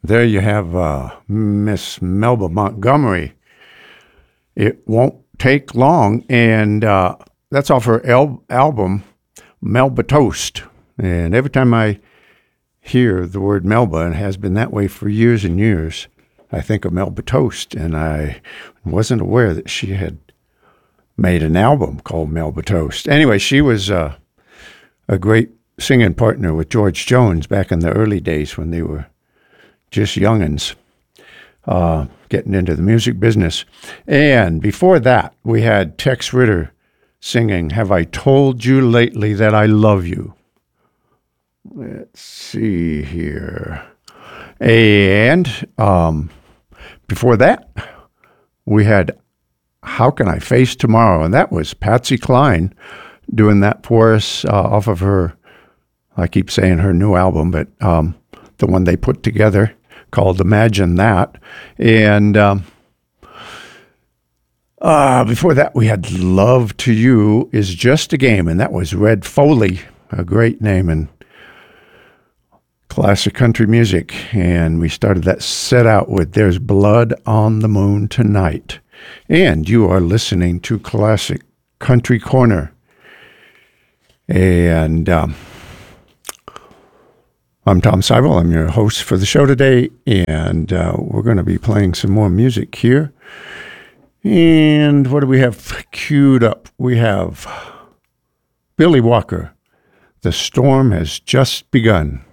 There you have Miss Melba Montgomery. It won't take long, and that's off her album, Melba Toast. And every time I hear the word Melba, and it has been that way for years and years, I think of Melba Toast, and I wasn't aware that she had made an album called Melba Toast. Anyway, she was a great singing partner with George Jones back in the early days when they were just youngins getting into the music business. And before that, we had Tex Ritter singing Have I Told You Lately That I Love You? Let's see here. And before that, we had How Can I Face Tomorrow? And that was Patsy Cline doing that for us off of her, I keep saying her new album, but the one they put together called Imagine That. And before that, we had Love to You Is Just a Game, and that was Red Foley, a great name in classic country music. And we started that set out with There's Blood on the Moon Tonight. And you are listening to Classic Country Corner. And I'm Tom Seibel. I'm your host for the show today, and we're going to be playing some more music here. And what do we have queued up? We have Billy Walker, The Storm Has Just Begun.